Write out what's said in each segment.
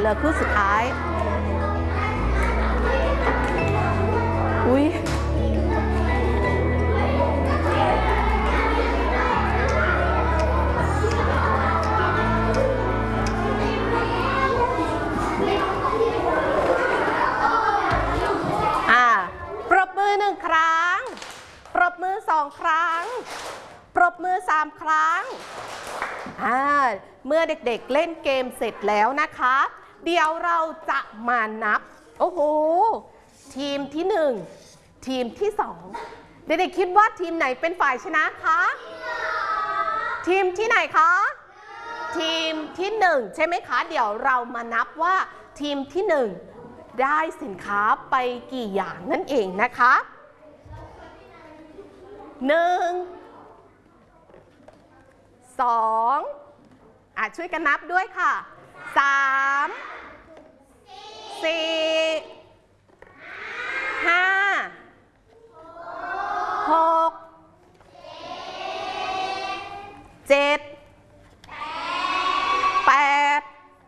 อคู่สุดท้ายอุ้ยปรบมือ1 ครั้งปรบมือ2 ครั้งปรบมือ3 ครั้งเมื่อเด็กๆเล่นเกมเสร็จแล้วนะคะเดี๋ยวเราจะมานับโอ้โหทีมที่1ทีมที่2เด็กๆคิดว่าทีมไหนเป็นฝ่ายชนะคะทีมที่ไหนคะทีมที่1ใช่ไหมคะเดี๋ยวเรามานับว่าทีมที่1ได้สินค้าไปกี่อย่างนั่นเองนะคะ1 2ช่วยกันนับด้วยค่ะ3 4 5 6 7 8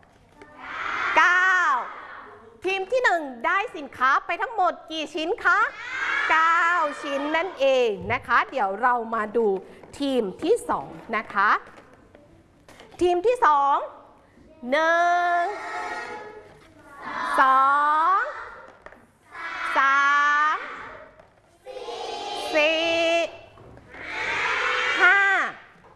9ทีมที่1ได้สินค้าไปทั้งหมดกี่ชิ้นคะ9 ชิ้นนั่นเองนะคะเดี๋ยวเรามาดูทีมที่2นะคะทีมที่2 1 2 3 4 5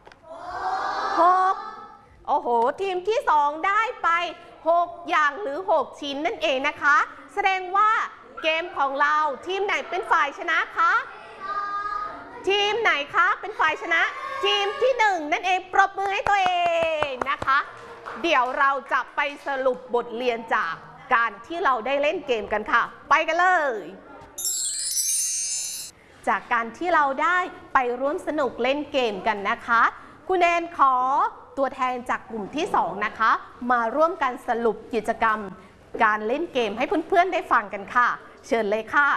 6โอ้โหทีมที่2ได้ไป6 อย่างหรือ6 ชิ้นนั่นเองนะคะแสดงว่าเกมของเราทีมไหนเป็นฝ่ายชนะคะทีมไหนคะเป็นฝ่ายชนะทีมที่1นั่นเองปรบมือให้ตัวเองนะคะเดี๋ยวเราจะไปสรุปบทเรียนจากการที่เราได้เล่นเกมกันค่ะไปกันเลยจากการที่เราได้ไปร่วมสนุกเล่นเกมกันนะคะคุณแอนขอตัวแทนจากกลุ่มที่2นะคะมาร่วมกันสรุปกิจกรรมการเล่นเกมให้เพื่อนๆได้ฟังกันค่ะเชิญเลยค่ะ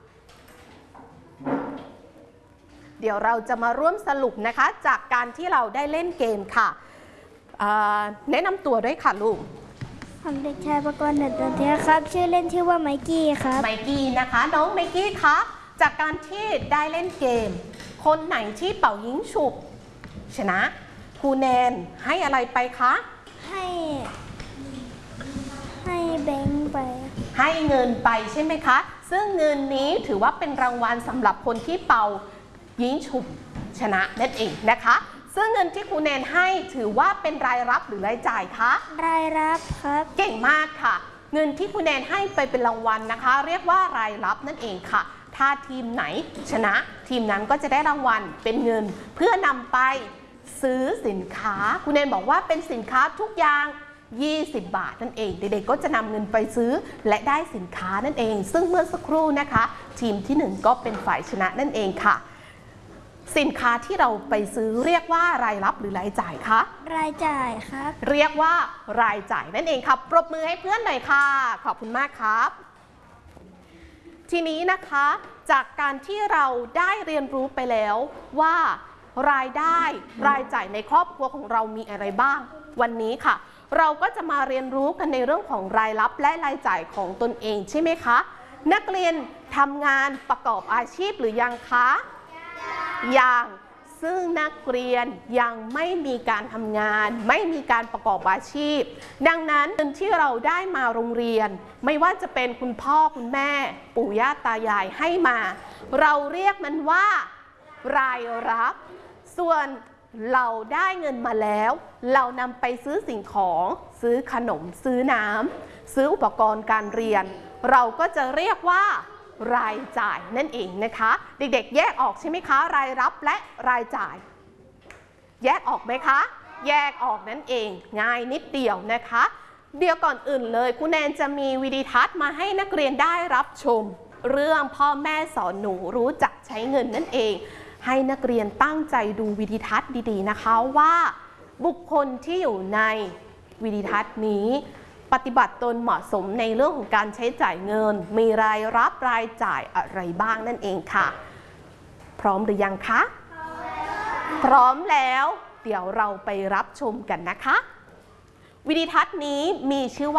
เดี๋ยวเราจะมาร่วมสรุปนะคะจากการที่เราได้เล่นเกมค่ะแนะนำตัวด้วยค่ะลูกผมเด็กชายประกรณ์เดชดนเทียครับชื่อเล่นชื่อว่าไมกี้ครับไมกี้นะคะน้องไมกี้คะจากการที่ได้เล่นเกมคนไหนที่เป่ายิงฉุบชนะครูแนนให้อะไรไปคะให้แบงค์ไปให้เงินไปใช่ไหมคะซึ่งเงินนี้ถือว่าเป็นรางวัลสำหรับคนที่เป่ายิงฉุบชนะนั่นเองนะคะซึ่งเงินที่ครูแนนให้ถือว่าเป็นรายรับหรือรายจ่ายคะรายรับครับเก่งมากค่ะเงินที่ครูแนนให้ไปเป็นรางวัลนะคะเรียกว่ารายรับนั่นเองค่ะถ้าทีมไหนชนะทีมนั้นก็จะได้รางวัลเป็นเงินเพื่อนำไปซื้อสินค้าครูแนนบอกว่าเป็นสินค้าทุกอย่าง20 บาทนั่นเองเด็กๆก็จะนำเงินไปซื้อและได้สินค้านั่นเองซึ่งเมื่อสักครู่นะคะทีมที่1ก็เป็นฝ่ายชนะนั่นเองค่ะสินค้าที่เราไปซื้อเรียกว่ารายรับหรือรายจ่ายคะรายจ่ายครับเรียกว่ารายจ่ายนั่นเองครับปรบมือให้เพื่อนหน่อยค่ะขอบคุณมากครับทีนี้นะคะจากการที่เราได้เรียนรู้ไปแล้วว่ารายได้รายจ่ายในครอบครัวของเรามีอะไรบ้างวันนี้ค่ะเราก็จะมาเรียนรู้กันในเรื่องของรายรับและรายจ่ายของตนเองใช่ไหมคะนักเรียนทำงานประกอบอาชีพหรือยังคะยังซึ่งนักเรียนยังไม่มีการทำงานไม่มีการประกอบอาชีพดังนั้นเงินที่เราได้มาโรงเรียนไม่ว่าจะเป็นคุณพ่อคุณแม่ปู่ย่าตายายให้มาเราเรียกมันว่ารายรับส่วนเราได้เงินมาแล้วเรานำไปซื้อสิ่งของซื้อขนมซื้อน้ำซื้ออุปกรณ์การเรียนเราก็จะเรียกว่ารายจ่ายนั่นเองนะคะเด็กๆแยกออกใช่ไหมคะรายรับและรายจ่ายแยกออกไหมคะแยกออกนั่นเองง่ายนิดเดียวนะคะเดี๋ยวก่อนอื่นเลยคุณแนนจะมีวิดีทัศน์มาให้นักเรียนได้รับชมเรื่องพ่อแม่สอนหนูรู้จักใช้เงินนั่นเองให้นักเรียนตั้งใจดูวิดีทัศน์ดีๆนะคะว่าบุคคลที่อยู่ในวิดีทัศน์นี้ปฏิบัติตนเหมาะสมในเรื่องของการใช้จ่ายเงินมีรายรับรายจ่ายอะไรบ้างนั่นเองค่ะพร้อมหรือยังคะพร้อมแล้วเดี๋ยวเราไปรับชมกันนะคะวิดีทัศน์นี้มีชื่อว่า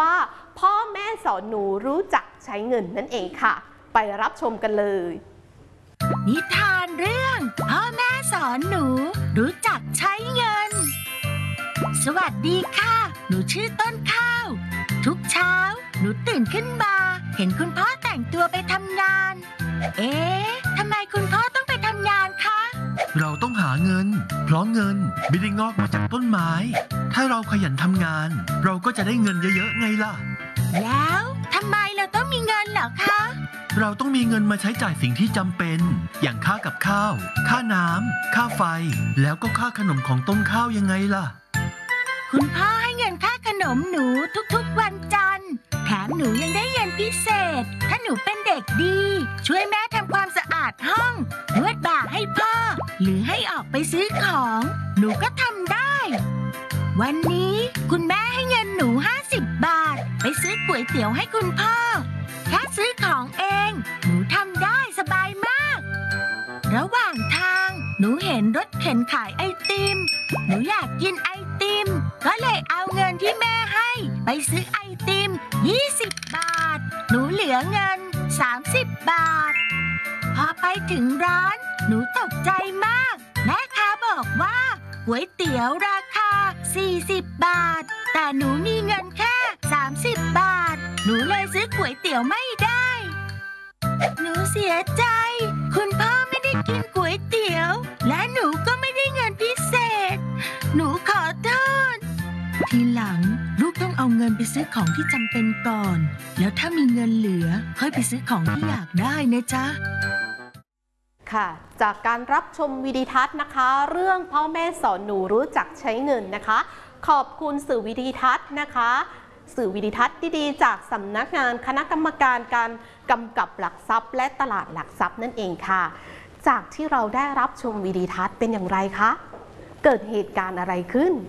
พ่อแม่สอนหนูรู้จักใช้เงินนั่นเองค่ะ ไปรับชมกันเลยนิทานเรื่องพ่อแม่สอนหนูรู้จักใช้เงิน สวัสดีค่ะ หนูชื่อต้นข้าว ทุกเช้าหนูตื่นขึ้นมาเห็นคุณพ่อแต่งตัวไปทำงาน เอ๊ะทำไมคุณพ่อต้องไปทำงานคะเราต้องหาเงิน เพราะเงินไม่ได้งอกมาจากต้นไม้ ถ้าเราขยันทำงาน เราก็จะได้เงินเยอะๆไงล่ะแล้วทำไมเราต้องมีเงินเหรอคะเราต้องมีเงินมาใช้จ่ายสิ่งที่จำเป็น อย่างค่ากับข้าว ค่าน้ำ ค่าไฟ แล้วก็ค่าขนมของต้นข้าวยังไงล่ะคุณพ่อให้เงินค่าขนมหนูทุกๆวันจันทร์แถมหนูยังได้เงินพิเศษ ถ้าหนูเป็นเด็กดี ช่วยแม่ทำความสะอาดห้องนวดบ่าให้พ่อ หรือให้ออกไปซื้อของ หนูก็ทำได้ วันนี้คุณแม่ให้เงินหนู50 บาท ไปซื้อก๋วยเตี๋ยวให้คุณพ่อแค่ซื้อของเอง หนูทำได้สบายมาก ระหว่างทางหนูเห็นรถเข็นขายไอติม หนูอยากกินไอติม ก็เลยเอาเงินที่แม่ให้ไปซื้อไอติม20 บาท หนูเหลือเงิน30 บาท พอไปถึงร้านหนูตกใจมาก แม่ค้าบอกว่าก๋วยเตี๋ยวราคา40 บาท แต่หนูมีเงินแค่30 บาท หนูเลยซื้อก๋วยเตี๋ยวไม่ได้ หนูเสียใจ คุณพ่อไม่ได้กินก๋วยเตี๋ยว และหนูก็ไม่ได้เงินพิเศษ หนูขอโทษ ทีหลังลูกต้องเอาเงินไปซื้อของที่จำเป็นก่อน แล้วถ้ามีเงินเหลือค่อยไปซื้อของที่อยากได้นะจ๊ะค่ะ จากการรับชมวิดีทัศน์นะคะ เรื่องพ่อแม่สอนหนูรู้จักใช้เงินนะคะ ขอบคุณสื่อวิดีทัศน์นะคะ สื่อวิดีทัศน์ดีๆจากสำนักงานคณะกรรมการการกำกับหลักทรัพย์และตลาดหลักทรัพย์นั่นเองค่ะ จากที่เราได้รับชมวิดีทัศน์เป็นอย่างไรคะ เกิดเหตุการณ์อะไรขึ้น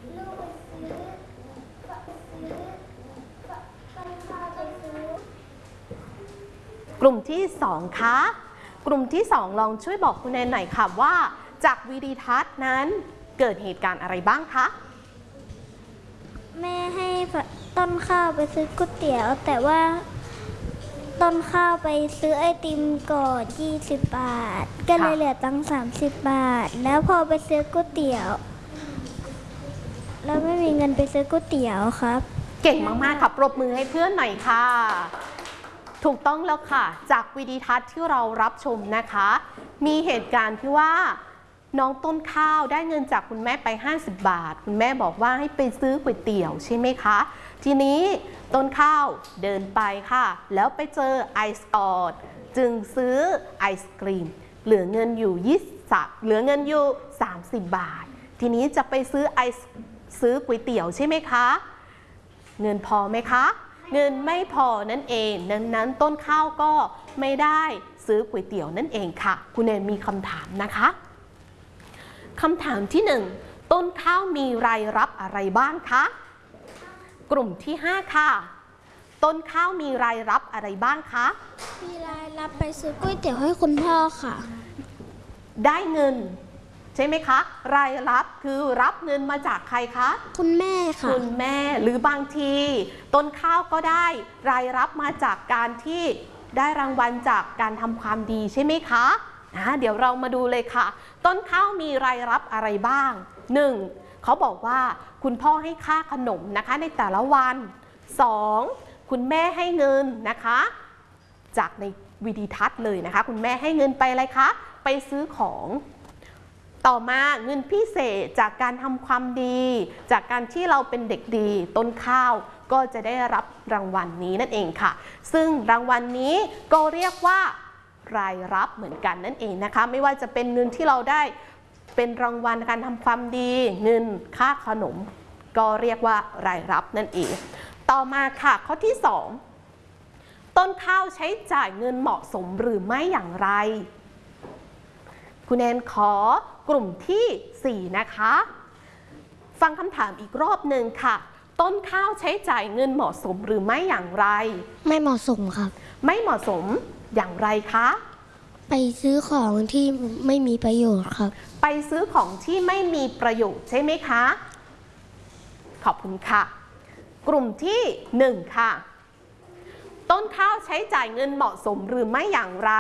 กลุ่มที่2คะกลุ่มที่2ลองช่วยบอกคุณแนนหน่อยค่ะว่าจากวิดีทัศน์นั้นเกิดเหตุการณ์อะไรบ้างคะแม่ให้ต้นข้าวไปซื้อก๋วยเตี๋ยว แต่ว่าต้นข้าวไปซื้อไอติมก่อน20 บาท ก็เลยเหลือตังค์30 บาท แล้วพอไปซื้อก๋วยเตี๋ยวแล้วไม่มีเงินไปซื้อก๋วยเตี๋ยวครับเก่งมากๆค่ะปรบมือให้เพื่อนหน่อยค่ะ ถูกต้องแล้วค่ะจากวิดีทัศน์ที่เรารับชมนะคะ มีเหตุการณ์ที่ว่าน้องต้นข้าวได้เงินจากคุณแม่ไป50 บาทคุณแม่บอกว่าให้ไปซื้อก๋วยเตี๋ยวใช่ไหมคะทีนี้ต้นข้าวเดินไปค่ะแล้วไปเจอไอซ์ออดจึงซื้อไอศกรีมเหลือเงินอยู่30 บาททีนี้จะไปซื้อก๋วยเตี๋ยวใช่ไหมคะเงินพอไหมคะเงินไม่พอนั่นเองดังนั้นต้นข้าวก็ไม่ได้ซื้อก๋วยเตี๋ยวนั่นเองค่ะคุณเนนมีคำถามนะคะคำถามที่1ต้นข้าวมีรายรับอะไรบ้างคะกลุ่มที่5ค่ะต้นข้าวมีรายรับอะไรบ้างคะมีรายรับไปซื้อก๋วยเตี๋ยวให้คุณพ่อค่ะได้เงินใช่ไหมคะรายรับคือรับเงินมาจากใครคะคุณแม่ค่ะคุณแม่หรือบางทีต้นข้าวก็ได้รายรับมาจากการที่ได้รางวัลจากการทำความดีใช่ไหมคะเดี๋ยวเรามาดูเลยค่ะต้นข้าวมีรายรับอะไรบ้าง 1. เขาบอกว่าคุณพ่อให้ค่าขนมนะคะในแต่ละวัน 2. คุณแม่ให้เงินนะคะจากในวิดีทัศน์เลยนะคะคุณแม่ให้เงินไปอะไรคะไปซื้อของต่อมาเงินพิเศษจากการทำความดีจากการที่เราเป็นเด็กดีต้นข้าวก็จะได้รับรางวัลนี้นั่นเองค่ะซึ่งรางวัลนี้ก็เรียกว่ารายรับเหมือนกันนั่นเองนะคะไม่ว่าจะเป็นเงินที่เราได้เป็นรางวัลการทำความดีเงินค่าขนมก็เรียกว่ารายรับนั่นเองต่อมาค่ะข้อที่2ต้นข้าวใช้จ่ายเงินเหมาะสมหรือไม่อย่างไรคุณแอนขอกลุ่มที่4นะคะฟังคำถามอีกรอบหนึ่งค่ะต้นข้าวใช้จ่ายเงินเหมาะสมหรือไม่อย่างไรไม่เหมาะสมครับไม่เหมาะสมอย่างไรคะไปซื้อของที่ไม่มีประโยชน์ครับไปซื้อของที่ไม่มีประโยชน์ใช่ไหมคะขอบคุณค่ะกลุ่มที่ 1 ค่ะต้นข้าวใช้จ่ายเงินเหมาะสมหรือไม่อย่างไร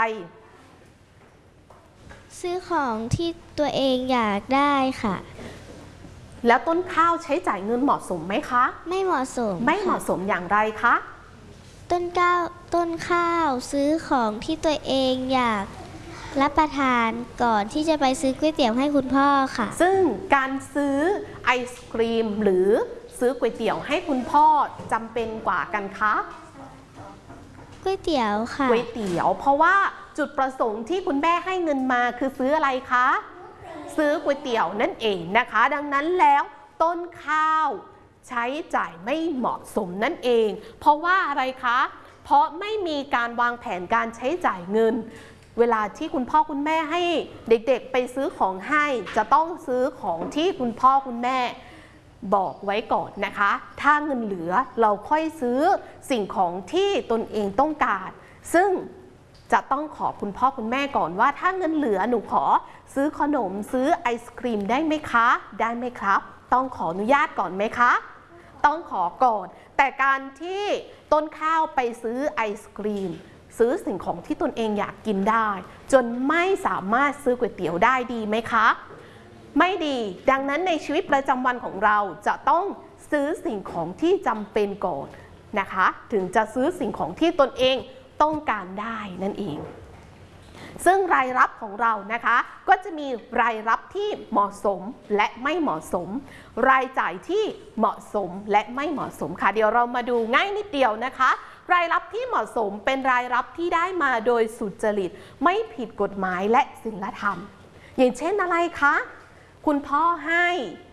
ซื้อของที่ตัวเองอยากได้ค่ะแล้วต้นข้าวใช้จ่ายเงินเหมาะสมไหมคะไม่เหมาะสมไม่เหมาะสมอย่างไรคะต้นข้าวซื้อของที่ตัวเองอยากรับประทานก่อนที่จะไปซื้อก๋วยเตี๋ยวให้คุณพ่อค่ะซึ่งการซื้อไอศกรีมหรือซื้อก๋วยเตี๋ยวให้คุณพ่อจำเป็นกว่ากันคะก๋วยเตี๋ยวค่ะก๋วยเตี๋ยวเพราะว่าจุดประสงค์ที่คุณแม่ให้เงินมาคือซื้ออะไรคะซื้อก๋วยเตี๋ยวนั่นเองนะคะดังนั้นแล้วต้นข้าวใช้จ่ายไม่เหมาะสมนั่นเองเพราะว่าอะไรคะเพราะไม่มีการวางแผนการใช้จ่ายเงินเวลาที่คุณพ่อคุณแม่ให้เด็กๆไปซื้อของให้จะต้องซื้อของที่คุณพ่อคุณแม่บอกไว้ก่อนนะคะถ้าเงินเหลือเราค่อยซื้อสิ่งของที่ตนเองต้องการซึ่งจะต้องขอคุณพ่อคุณแม่ก่อนว่าถ้าเงินเหลือหนูขอซื้อขนมซื้อไอศกรีมได้ไหมคะได้ไหมครับต้องขออนุญาตก่อนไหมคะต้องขอก่อนแต่การที่ต้นข้าวไปซื้อไอศกรีมซื้อสิ่งของที่ตนเองอยากกินได้จนไม่สามารถซื้อก๋วยเตี๋ยวได้ดีไหมคะไม่ดีดังนั้นในชีวิตประจำวันของเราจะต้องซื้อสิ่งของที่จำเป็นก่อนนะคะถึงจะซื้อสิ่งของที่ตนเองต้องการได้นั่นเองซึ่งรายรับของเรานะคะก็จะมีรายรับที่เหมาะสมและไม่เหมาะสมรายจ่ายที่เหมาะสมและไม่เหมาะสมค่ะเดี๋ยวเรามาดูง่ายนิดเดียวนะคะรายรับที่เหมาะสมเป็นรายรับที่ได้มาโดยสุจริตไม่ผิดกฎหมายและศีลธรรมอย่างเช่นอะไรคะคุณพ่อให้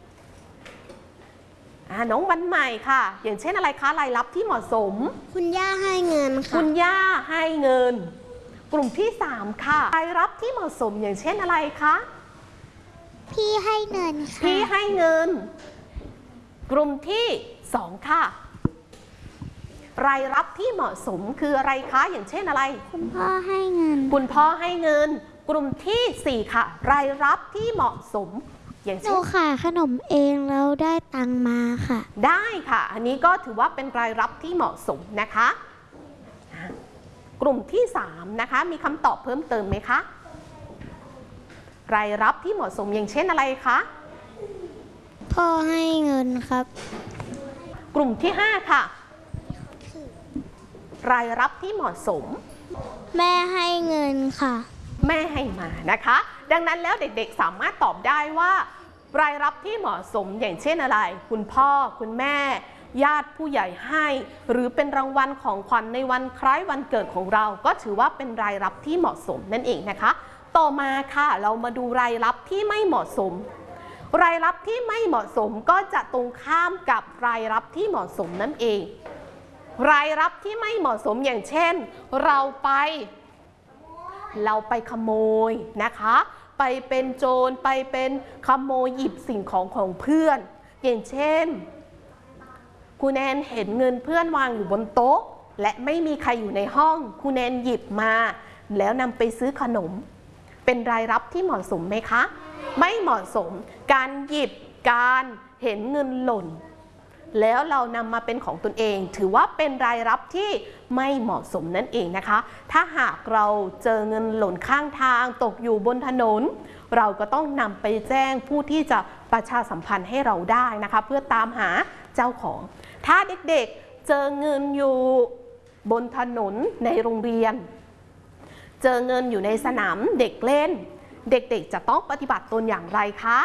น้องวันใหม่ค่ะอย่างเช่นอะไรคะรายรับที่เหมาะสมคุณย่าให้เงินค่ะคุณย่าให้เงินกลุ่มที่ 3 ค่ะรายรับที่เหมาะสมอย่างเช่นอะไรคะพี่ให้เงินค่ะพี่ให้เงินกลุ่มที่ 2 ค่ะรายรับที่เหมาะสมคืออะไรคะอย่างเช่นอะไรคุณพ่อให้เงินคุณพ่อให้เงินกลุ่มที่ 4 ค่ะรายรับที่เหมาะสมอย่างเช่นหนูขายขนมเองแล้วได้ตังมาค่ะได้ค่ะอันนี้ก็ถือว่าเป็นรายรับที่เหมาะสมนะคะกลุ่มที่ 3 นะคะมีคำตอบเพิ่มเติมไหมคะรายรับที่เหมาะสมอย่างเช่นอะไรคะพ่อให้เงินครับกลุ่มที่ 5 ค่ะรายรับที่เหมาะสมแม่ให้เงินค่ะแม่ให้มานะคะดังนั้นแล้วเด็กๆสามารถตอบได้ว่ารายรับที่เหมาะสมอย่างเช่นอะไรคุณพ่อคุณแม่ญาติผู้ใหญ่ให้หรือเป็นรางวัลของขวัญในวันคล้ายวันเกิดของเราก็ถือว่าเป็นรายรับที่เหมาะสมนั่นเองนะคะต่อมาค่ะเรามาดูรายรับที่ไม่เหมาะสมรายรับที่ไม่เหมาะสมก็จะตรงข้ามกับรายรับที่เหมาะสมนั่นเองรายรับที่ไม่เหมาะสมอย่างเช่นเราไปขโมยนะคะไปเป็นโจรไปเป็นขโมยหยิบสิ่งของเพื่อนอย่างเช่นคุณแนนเห็นเงินเพื่อนวางอยู่บนโต๊ะและไม่มีใครอยู่ในห้องคุณแนนหยิบมาแล้วนำไปซื้อขนมเป็นรายรับที่เหมาะสมไหมคะไม่เหมาะสมการหยิบการเห็นเงินหล่นแล้วเรานำมาเป็นของตนเองถือว่าเป็นรายรับที่ไม่เหมาะสมนั่นเองนะคะถ้าหากเราเจอเงินหล่นข้างทางตกอยู่บนถนนเราก็ต้องนำไปแจ้งผู้ที่จะประชาสัมพันธ์ให้เราได้นะคะเพื่อตามหาเจ้าของถ้าเด็กๆเจอเงินอยู่บนถนนในโรงเรียนเจอเงินอยู่ในสนามเด็กเล่นเด็กๆจะต้องปฏิบัติตนอย่างไรคะ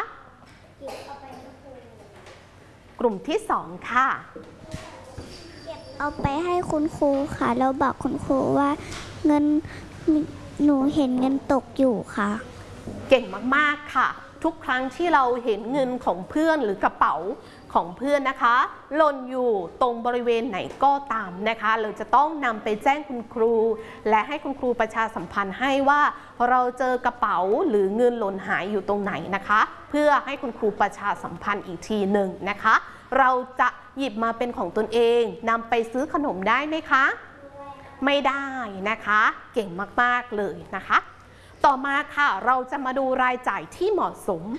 กลุ่มที่ 2 ค่ะเอาไปให้คุณครูค่ะแล้วบอกคุณครูว่าเงินหนูเห็นเงินตกอยู่ค่ะเก่งมากๆค่ะทุกครั้งที่เราเห็นเงินของเพื่อนหรือกระเป๋าของเพื่อนนะคะหล่นอยู่ตรงบริเวณไหนก็ตามนะคะเราจะต้องนำไปแจ้งคุณครูและให้คุณครูประชาสัมพันธ์ให้ว่าเราเจอกระเป๋าหรือเงินหล่นหายอยู่ตรงไหนนะคะเพื่อให้คุณครูประชาสัมพันธ์อีกทีหนึ่งนะคะเราจะหยิบมาเป็นของตนเองนำไปซื้อขนมได้ไหมคะไม่ได้นะคะเก่งมากๆเลยนะคะต่อมาค่ะเราจะมาดูรายจ่ายที่เหมาะสม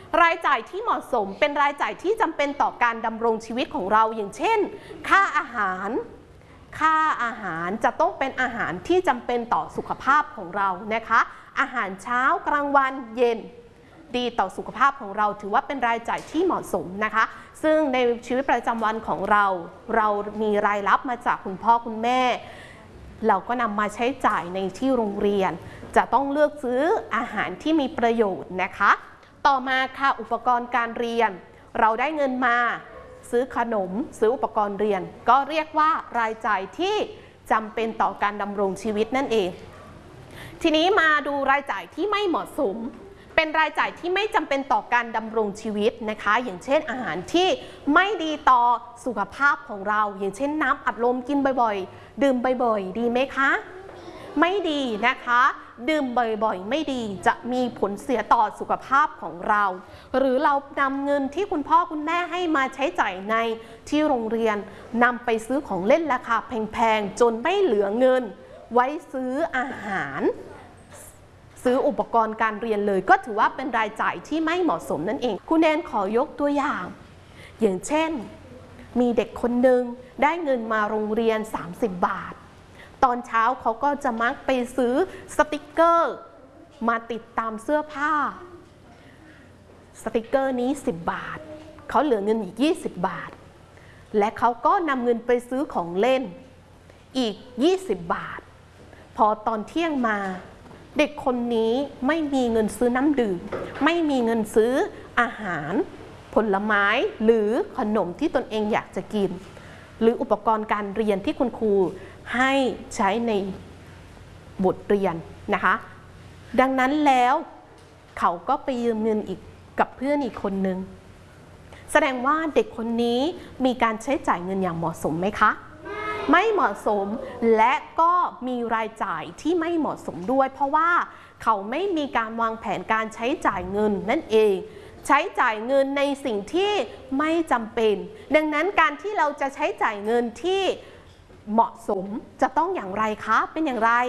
รายจ่ายที่เหมาะสมเป็นรายจ่ายที่จำเป็นต่อการดำรงชีวิตของเราอย่างเช่นค่าอาหารจะต้องเป็นอาหารที่จำเป็นต่อสุขภาพของเรานะคะอาหารเช้ากลางวันเย็นดีต่อสุขภาพของเราถือว่าเป็นรายจ่ายที่เหมาะสมนะคะซึ่งในชีวิตประจำวันของเรามีรายรับมาจากคุณพ่อคุณแม่เราก็นำมาใช้จ่ายในที่โรงเรียนจะต้องเลือกซื้ออาหารที่มีประโยชน์นะคะต่อมาค่ะอุปกรณ์การเรียนเราได้เงินมาซื้อขนมซื้ออุปกรณ์เรียนก็เรียกว่ารายจ่ายที่จำเป็นต่อการดำรงชีวิตนั่นเองทีนี้มาดูรายจ่ายที่ไม่เหมาะสมเป็นรายจ่ายที่ไม่จำเป็นต่อการดำรงชีวิตนะคะอย่างเช่นอาหารที่ไม่ดีต่อสุขภาพของเราอย่างเช่นน้ำอัดลมกินบ่อยๆดื่มบ่อยๆดีไหมคะไม่ดีนะคะดื่มบ่อยๆไม่ดีจะมีผลเสียต่อสุขภาพของเราหรือเรานำเงินที่คุณพ่อคุณแม่ให้มาใช้จ่ายในที่โรงเรียนนำไปซื้อของเล่นราคาแพงๆจนไม่เหลือเงินไว้ซื้ออาหารซื้ออุปกรณ์การเรียนเลยก็ถือว่าเป็นรายจ่ายที่ไม่เหมาะสมนั่นเองคุณแนนขอยกตัวอย่างเช่นมีเด็กคนหนึ่งได้เงินมาโรงเรียน30 บาทตอนเช้าเขาก็จะมักไปซื้อสติกเกอร์มาติดตามเสื้อผ้าสติกเกอร์นี้10 บาทเขาเหลือเงินอีก20 บาทและเขาก็นำเงินไปซื้อของเล่นอีก20 บาทพอตอนเที่ยงมาเด็กคนนี้ไม่มีเงินซื้อน้ำดื่มไม่มีเงินซื้ออาหารผลไม้หรือขนมที่ตนเองอยากจะกินหรืออุปกรณ์การเรียนที่คุณครูให้ใช้ในบทเรียนนะคะดังนั้นแล้วเขาก็ไปยืมเงินอีกกับเพื่อนอีกคนนึงแสดงว่าเด็กคนนี้มีการใช้จ่ายเงินอย่างเหมาะสมไหมคะไม่เหมาะสมและก็มีรายจ่ายที่ไม่เหมาะสมด้วยเพราะว่าเขาไม่มีการวางแผนการใช้จ่ายเงินนั่นเองใช้จ่ายเงินในสิ่งที่ไม่จำเป็นดังนั้นการที่เราจะใช้จ่ายเงินที่เหมาะสมจะต้องอย่างไรคะเป็นอย่างไร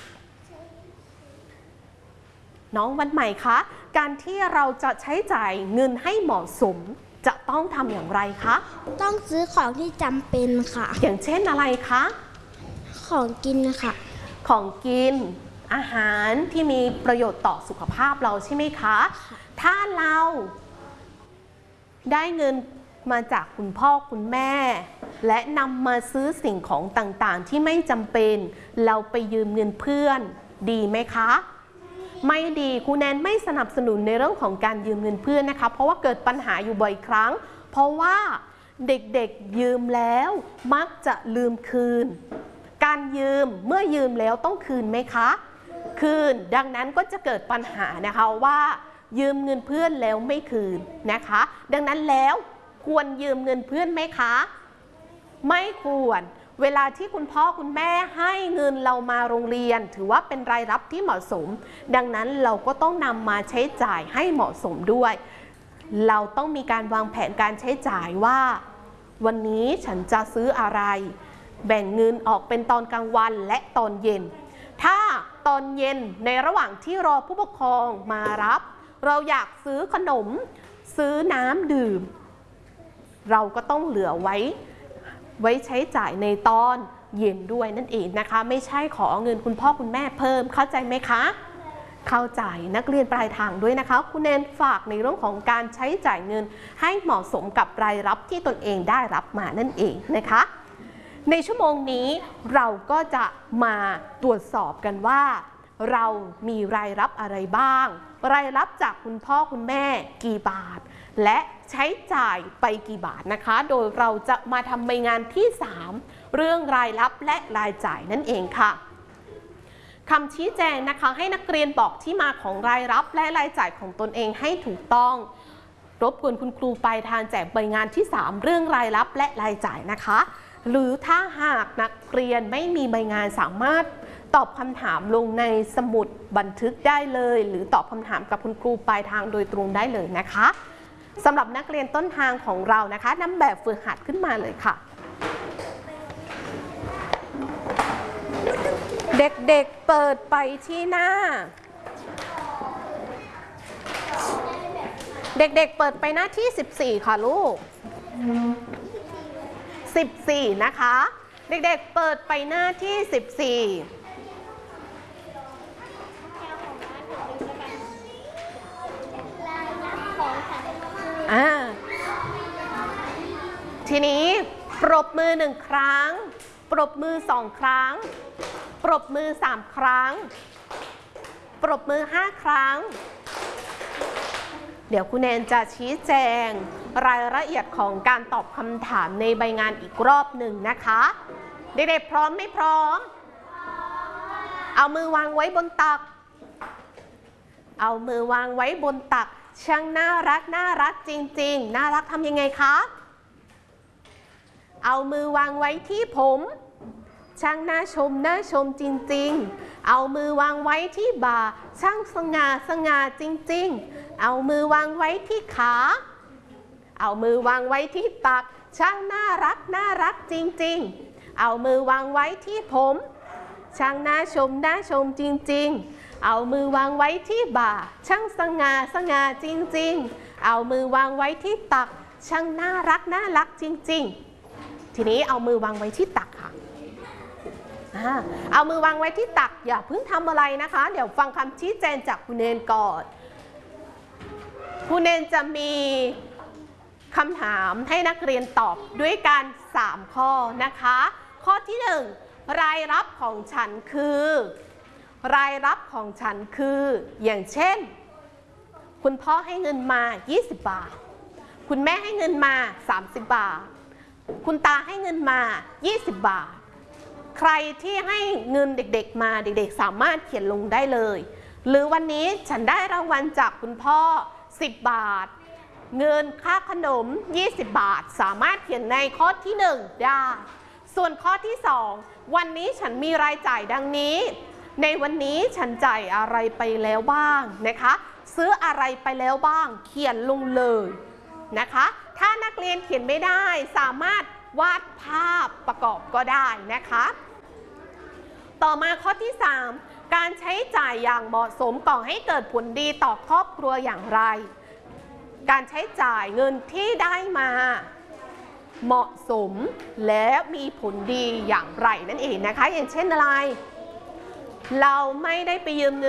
น้องวันใหม่คะการที่เราจะใช้จ่ายเงินให้เหมาะสมจะต้องทำอย่างไรคะต้องซื้อของที่จำเป็นค่ะอย่างเช่นอะไรคะของกินค่ะของกินอาหารที่มีประโยชน์ต่อสุขภาพเราใช่ไหมคะถ้าเราได้เงินมาจากคุณพ่อคุณแม่และนำมาซื้อสิ่งของต่างๆที่ไม่จำเป็นเราไปยืมเงินเพื่อนดีไหมคะไม่ดีครูแนนไม่สนับสนุนในเรื่องของการยืมเงินเพื่อนนะคะเพราะว่าเกิดปัญหาอยู่บ่อยครั้งเพราะว่าเด็กๆยืมแล้วมักจะลืมคืนการยืมเมื่อยืมแล้วต้องคืนไหมคะคืนดังนั้นก็จะเกิดปัญหานะคะว่ายืมเงินเพื่อนแล้วไม่คืนนะคะดังนั้นแล้วควรยืมเงินเพื่อนไหมคะไม่ควรเวลาที่คุณพ่อคุณแม่ให้เงินเรามาโรงเรียนถือว่าเป็นรายรับที่เหมาะสมดังนั้นเราก็ต้องนำมาใช้จ่ายให้เหมาะสมด้วยเราต้องมีการวางแผนการใช้จ่ายว่าวันนี้ฉันจะซื้ออะไรแบ่งเงินออกเป็นตอนกลางวันและตอนเย็นถ้าตอนเย็นในระหว่างที่รอผู้ปกครองมารับเราอยากซื้อขนมซื้อน้ำดื่มเราก็ต้องเหลือไว้ใช้จ่ายในตอนเย็นด้วยนั่นเองนะคะไม่ใช่ขอเงินคุณพ่อคุณแม่เพิ่มเข้าใจไหมคะเข้าใจนักเรียนปลายทางด้วยนะคะคุณแนนฝากในเรื่องของการใช้จ่ายเงินให้เหมาะสมกับรายรับที่ตนเองได้รับมานั่นเองนะคะในชั่วโมงนี้เราก็จะมาตรวจสอบกันว่าเรามีรายรับอะไรบ้างรายรับจากคุณพ่อคุณแม่กี่บาทและใช้จ่ายไปกี่บาทนะคะโดยเราจะมาทำใบงานที่3เรื่องรายรับและรายจ่ายนั่นเองค่ะคำชี้แจงนะคะให้นักเรียนบอกที่มาของรายรับและรายจ่ายของตนเองให้ถูกต้องรบกวนคุณครูปลายทางแจกใบงานที่3เรื่องรายรับและรายจ่ายนะคะหรือถ้าหากนักเรียนไม่มีใบงานสามารถตอบคำถามลงในสมุดบันทึกได้เลยหรือตอบคำถามกับคุณครูปลายทางโดยตรงได้เลยนะคะสำหรับนักเรียนต้นทางของเรานะคะนำแบบฝึกหัดขึ้นมาเลยค่ะเด็กๆเปิดไปที่หน้าเด็กๆเปิดไปหน้าที่14ค่ะลูก14นะคะเด็กๆเปิดไปหน้าที่14ทีนี้ปรบมือ1ครั้งปรบมือ2ครั้งปรบมือ3ครั้งปรบมือ5ครั้งเดี๋ยวคุณแนนจะชี้แจงรายละเอียดของการตอบคำถามในใบงานอีกรอบหนึ่งนะคะเด็กๆพร้อมไม่พร้อมเอามือวางไว้บนตักเอามือวางไว้บนตักช่างน่ารักจริงๆน่ารักทำยังไงคะเอามือวางไว้ที่ผมช่างน่าชมจริงๆเอามือวางไว้ที่บ่าช่างสง่าจริงๆเอามือวางไว้ที่ขาเอามือวางไว้ที่ตักช่างน่ารักจริงๆเอามือวางไว้ที่ผมช่างน่าชมจริงๆเอามือวางไว้ที่บ่าช่างสง่าจริงๆเอามือวางไว้ที่ตักช่างน่ารักจริงๆทีนี้เอามือวางไว้ที่ตักค่ะเอามือวางไว้ที่ตักอย่าเพิ่งทำอะไรนะคะเดี๋ยวฟังคำชี้แจงจากคุณเนนก่อนคุณเนนจะมีคำถามให้นักเรียนตอบด้วยกัน3ข้อนะคะข้อที่1รายรับของฉันคือรายรับของฉันคืออย่างเช่นคุณพ่อให้เงินมา20บาทคุณแม่ให้เงินมา30บาทคุณตาให้เงินมา20บาทใครที่ให้เงินเด็กๆมาเด็กๆสามารถเขียนลงได้เลยหรือวันนี้ฉันได้รางวัลจากคุณพ่อ10บาทเงินค่าขนม20บาทสามารถเขียนในข้อที่1ได้ส่วนข้อที่2วันนี้ฉันมีรายจ่ายดังนี้ในวันนี้ฉันจ่ายอะไรไปแล้วบ้างนะคะซื้ออะไรไปแล้วบ้างเขียนลงเลยนะคะถ้านักเรียนเขียนไม่ได้สามารถวาดภาพประกอบก็ได้นะคะต่อมาข้อที่3การใช้จ่ายอย่างเหมาะสมก่อให้เกิดผลดีต่อครอบครัวอย่างไรการใช้จ่ายเงินที่ได้มาเหมาะสมและมีผลดีอย่างไรนั่นเองนะคะอย่างเช่นอะไรเราไม่ได้ไปยืมเงิน